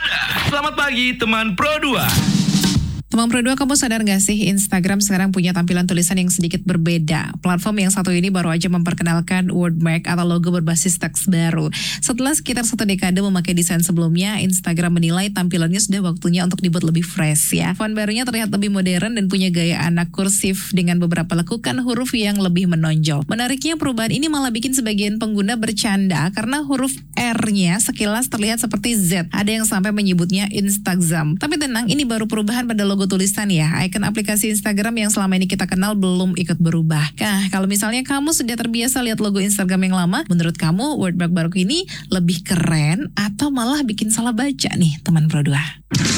Selamat pagi teman Pro 2. Teman Pro 2, kamu sadar gak sih Instagram sekarang punya tampilan tulisan yang sedikit berbeda? Platform yang satu ini baru aja memperkenalkan wordmark atau logo berbasis teks baru. Setelah sekitar 1 dekade memakai desain sebelumnya, Instagram menilai tampilannya sudah waktunya untuk dibuat lebih fresh ya. Font barunya terlihat lebih modern dan punya gaya anak kursif dengan beberapa lekukan huruf yang lebih menonjol. Menariknya, perubahan ini malah bikin sebagian pengguna bercanda karena huruf R-nya sekilas terlihat seperti Z. Ada yang sampai menyebutnya Instagram. Tapi tenang, ini baru perubahan pada logo tulisan ya. Icon aplikasi Instagram yang selama ini kita kenal belum ikut berubah. Nah, kalau misalnya kamu sudah terbiasa lihat logo Instagram yang lama, menurut kamu wordmark baru ini lebih keren atau malah bikin salah baca nih, teman Pro 2?